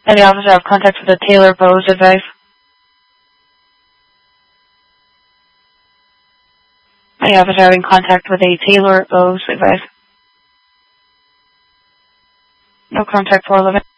Any officer have contact with the Taylor Bowes advice? Any officer having contact with a Taylor Bowes advice? No contact 411.